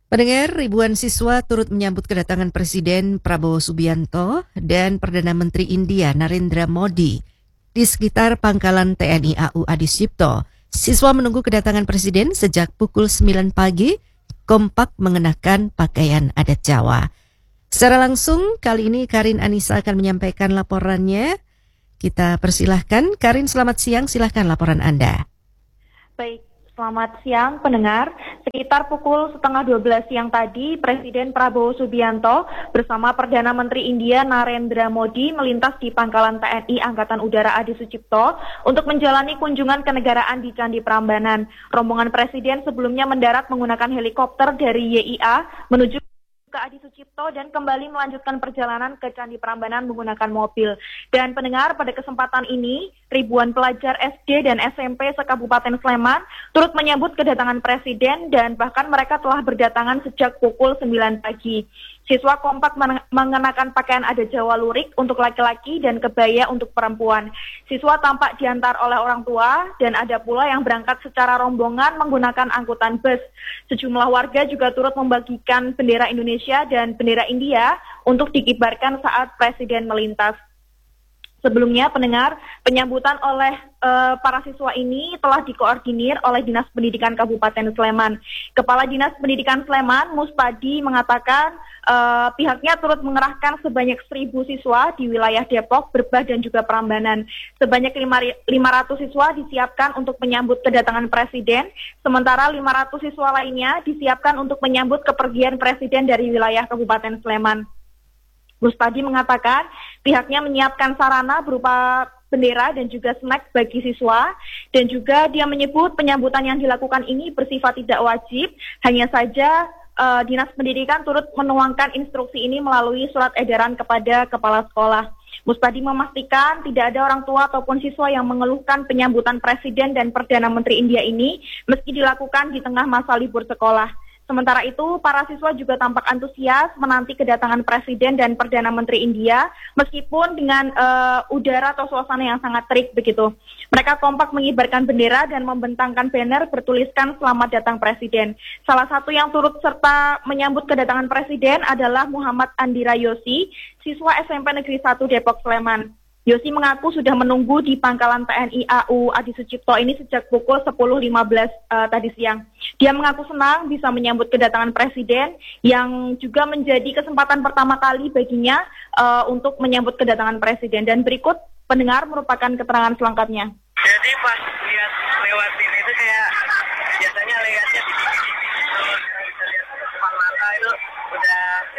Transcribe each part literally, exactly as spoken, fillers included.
Pendengar, ribuan siswa turut menyambut kedatangan Presiden Prabowo Subianto dan Perdana Menteri India Narendra Modi di sekitar pangkalan T N I A U Adi Sucipto. Siswa menunggu kedatangan Presiden sejak pukul sembilan pagi, kompak mengenakan pakaian adat Jawa. Secara langsung, kali ini Karin Anissa akan menyampaikan laporannya. Kita persilahkan. Karin, selamat siang. Silahkan laporan Anda. Baik, selamat siang pendengar. Sekitar pukul setengah dua belas siang tadi, Presiden Prabowo Subianto bersama Perdana Menteri India Narendra Modi melintas di pangkalan T N I Angkatan Udara Adi Sucipto untuk menjalani kunjungan kenegaraan di Candi Prambanan. Rombongan Presiden sebelumnya mendarat menggunakan helikopter dari Y I A menuju ke Adi Sucipto dan kembali melanjutkan perjalanan ke Candi Prambanan menggunakan mobil. Dan pendengar, pada kesempatan ini, ribuan pelajar S D dan S M P se-Kabupaten Sleman turut menyambut kedatangan Presiden dan bahkan mereka telah berdatangan sejak pukul sembilan pagi. Siswa kompak mengenakan pakaian adat Jawa lurik untuk laki-laki dan kebaya untuk perempuan. Siswa tampak diantar oleh orang tua dan ada pula yang berangkat secara rombongan menggunakan angkutan bus. Sejumlah warga juga turut membagikan bendera Indonesia dan bendera India untuk dikibarkan saat Presiden melintas. Sebelumnya, pendengar, penyambutan oleh uh, para siswa ini telah dikoordinir oleh Dinas Pendidikan Kabupaten Sleman. Kepala Dinas Pendidikan Sleman, Muspadi, mengatakan uh, pihaknya turut mengerahkan sebanyak seribu siswa di wilayah Depok, Brebes, dan juga Prambanan. Sebanyak lima ratus siswa disiapkan untuk menyambut kedatangan Presiden, sementara lima ratus siswa lainnya disiapkan untuk menyambut kepergian Presiden dari wilayah Kabupaten Sleman. Muspadi mengatakan pihaknya menyiapkan sarana berupa bendera dan juga snack bagi siswa, dan juga dia menyebut penyambutan yang dilakukan ini bersifat tidak wajib, hanya saja uh, Dinas Pendidikan turut menuangkan instruksi ini melalui surat edaran kepada kepala sekolah. Muspadi memastikan tidak ada orang tua ataupun siswa yang mengeluhkan penyambutan Presiden dan Perdana Menteri India ini meski dilakukan di tengah masa libur sekolah. Sementara itu, para siswa juga tampak antusias menanti kedatangan Presiden dan Perdana Menteri India, meskipun dengan uh, udara atau suasana yang sangat terik begitu. Mereka kompak mengibarkan bendera dan membentangkan banner bertuliskan "Selamat Datang Presiden". Salah satu yang turut serta menyambut kedatangan Presiden adalah Muhammad Andira Yosi, siswa S M P Negeri satu Depok Sleman. Yosi mengaku sudah menunggu di pangkalan T N I A U Adi Sucipto ini sejak pukul sepuluh lima belas uh, tadi siang. Dia mengaku senang bisa menyambut kedatangan Presiden yang juga menjadi kesempatan pertama kali baginya uh, untuk menyambut kedatangan Presiden. Dan berikut pendengar merupakan keterangan selengkapnya. Jadi pas lihat lewat ini itu kayak biasanya lihatnya di T V terus bisa lihat depan mata itu udah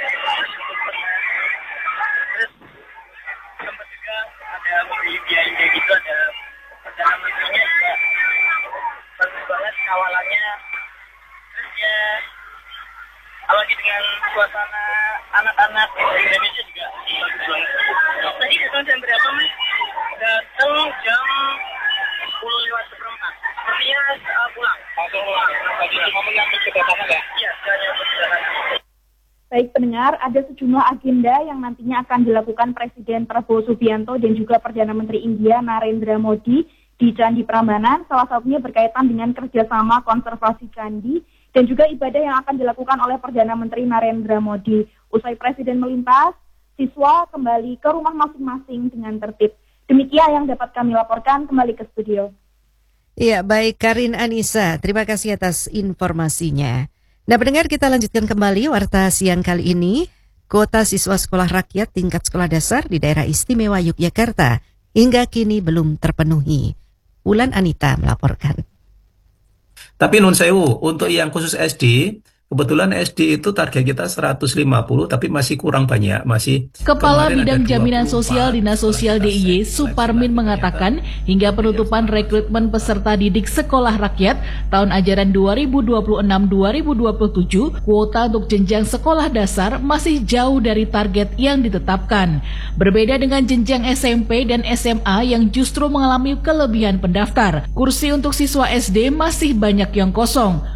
terus sempat juga ada mobil biaya kayak gitu, ada Perdana Menterinya juga bagus banget kawalannya, terus ya apalagi dengan suasana anak-anak Indonesia juga bagus banget. Tadi datang jam berapa Mas? Datang jam sepuluh lewat seperempat. Sepertinya uh, pulang. Langsung pulang. Lagi cuma menyambut kedatangan ya? Iya, sudah menyambut kedatangan. Baik pendengar, ada sejumlah agenda yang nantinya akan dilakukan Presiden Prabowo Subianto dan juga Perdana Menteri India Narendra Modi di Candi Prambanan, salah satunya berkaitan dengan kerjasama konservasi candi dan juga ibadah yang akan dilakukan oleh Perdana Menteri Narendra Modi. Usai Presiden melintas, siswa kembali ke rumah masing-masing dengan tertib. Demikian yang dapat kami laporkan, kembali ke studio. Iya, baik Karin Anissa, terima kasih atas informasinya. Nah, pendengar, kita lanjutkan kembali Warta Siang kali ini. Kuota siswa sekolah rakyat tingkat sekolah dasar di daerah istimewa Yogyakarta hingga kini belum terpenuhi. Ulan Anita melaporkan. Tapi nun sewu, untuk yang khusus S D, kebetulan S D itu target kita seratus lima puluh, tapi masih kurang banyak. Masih. Kepala Bidang Jaminan Sosial Dinas Sosial D I Y, Suparmin, mengatakan hingga penutupan rekrutmen peserta didik sekolah rakyat tahun ajaran dua ribu dua puluh enam dua ribu dua puluh tujuh, kuota untuk jenjang sekolah dasar masih jauh dari target yang ditetapkan. Berbeda dengan jenjang S M P dan S M A yang justru mengalami kelebihan pendaftar, kursi untuk siswa S D masih banyak yang kosong.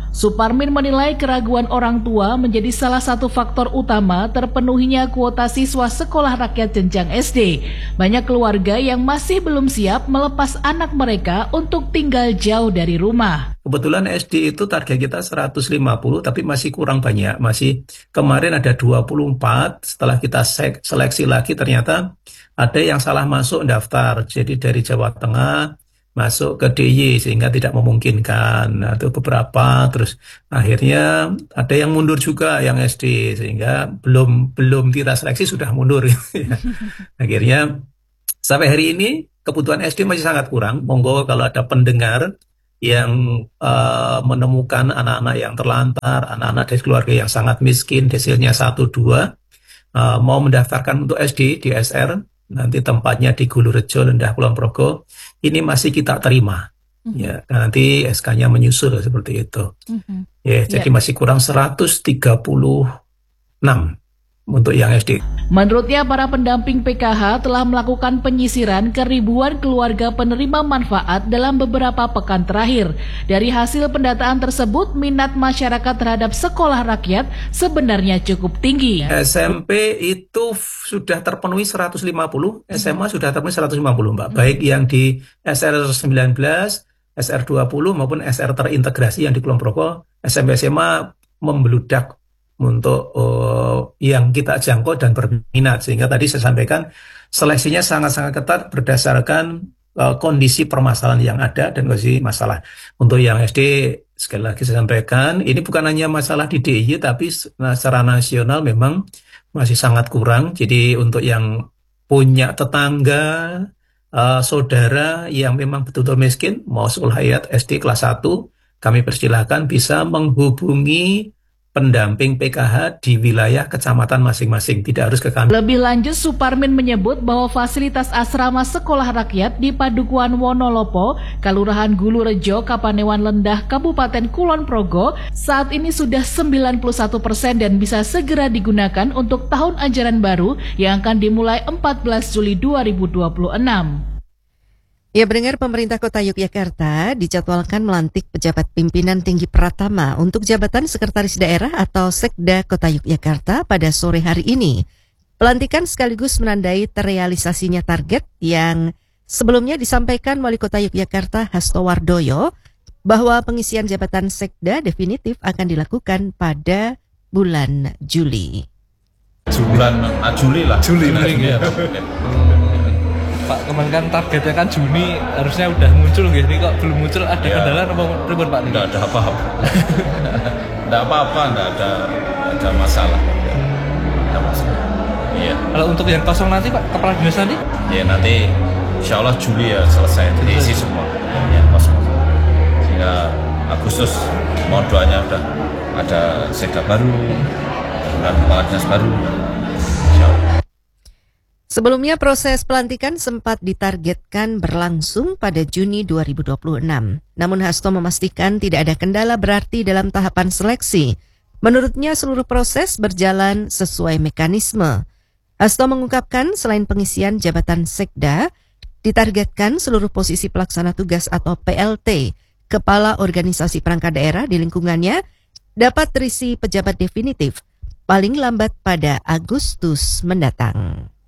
Suparmin menilai keraguan orang tua menjadi salah satu faktor utama terpenuhinya kuota siswa sekolah rakyat jenjang S D. Banyak keluarga yang masih belum siap melepas anak mereka untuk tinggal jauh dari rumah. Kebetulan S D itu target kita seratus lima puluh, tapi masih kurang banyak. Masih kemarin ada dua puluh empat, setelah kita seleksi lagi ternyata ada yang salah masuk daftar. Jadi dari Jawa Tengah masuk ke D I Y sehingga tidak memungkinkan. Nah, itu beberapa, terus akhirnya ada yang mundur juga yang S D sehingga belum belum kita seleksi sudah mundur. Akhirnya sampai hari ini kebutuhan S D masih sangat kurang. Monggo kalau ada pendengar yang uh, menemukan anak-anak yang terlantar, anak-anak dari keluarga yang sangat miskin, desilnya satu dua, uh, mau mendaftarkan untuk S D di S R, nanti tempatnya di Gulurejo, Lendah, Kulon Progo, ini masih kita terima. Mm-hmm. Ya, nanti S K-nya menyusul seperti itu. Mm-hmm. Ya, jadi yeah. masih kurang seratus tiga puluh enam untuk yang S D. Menurutnya, para pendamping P K H telah melakukan penyisiran ke ribuan keluarga penerima manfaat dalam beberapa pekan terakhir. Dari hasil pendataan tersebut, minat masyarakat terhadap sekolah rakyat sebenarnya cukup tinggi. S M P itu sudah terpenuhi seratus lima puluh, S M A hmm. sudah terpenuhi seratus lima puluh, Mbak. Hmm. Baik yang di S R sembilan belas, S R dua puluh maupun S R terintegrasi yang di Kulon Progo, S M P S M A membludak untuk uh, yang kita jangkau dan berminat. Sehingga tadi saya sampaikan seleksinya sangat-sangat ketat berdasarkan uh, kondisi permasalahan yang ada dan kondisi masalah. Untuk yang S D, sekali lagi saya sampaikan, ini bukan hanya masalah di D I Y, tapi secara nasional memang masih sangat kurang. Jadi untuk yang punya tetangga, uh, saudara yang memang betul-betul miskin, mau sekolah hayat S D kelas satu, kami persilahkan bisa menghubungi pendamping P K H di wilayah kecamatan masing-masing, tidak harus ke kami. Lebih lanjut, Suparmin menyebut bahwa fasilitas asrama sekolah rakyat di Padukuhan Wonolopo, Kelurahan Gulurejo, Kapanewon Lendah, Kabupaten Kulon Progo saat ini sudah sembilan puluh satu persen dan bisa segera digunakan untuk tahun ajaran baru yang akan dimulai empat belas Juli dua ribu dua puluh enam. Ya, pendengar, pemerintah Kota Yogyakarta dijadwalkan melantik pejabat pimpinan tinggi Pratama untuk jabatan Sekretaris Daerah atau Sekda Kota Yogyakarta pada sore hari ini. Pelantikan sekaligus menandai terrealisasinya target yang sebelumnya disampaikan Wali Kota Yogyakarta Hasto Wardoyo bahwa pengisian jabatan Sekda definitif akan dilakukan pada bulan Juli. Bulan ah, Juli lah. Juli, Juli ya. Pak, kemarin kan targetnya kan Juni, harusnya udah muncul gitu, kok belum muncul, ada ya. Kendala apa ribet Pak? Enggak ada apa-apa. Enggak apa-apa, enggak ada ada masalah. Enggak masalah. Iya. Kalau untuk yang kosong nanti Pak, kepala dinas nanti? Ya nanti insya Allah Juli ya selesai, diisi semua. Ya kosong. Sehingga Agustus mohon doanya udah ada sekda baru dan kepala dinas baru. Insya Allah. Sebelumnya proses pelantikan sempat ditargetkan berlangsung pada Juni dua ribu dua puluh enam. Namun Hasto memastikan tidak ada kendala berarti dalam tahapan seleksi. Menurutnya seluruh proses berjalan sesuai mekanisme. Hasto mengungkapkan selain pengisian jabatan Sekda, ditargetkan seluruh posisi pelaksana tugas atau P L T, kepala organisasi perangkat daerah di lingkungannya, dapat terisi pejabat definitif paling lambat pada Agustus mendatang.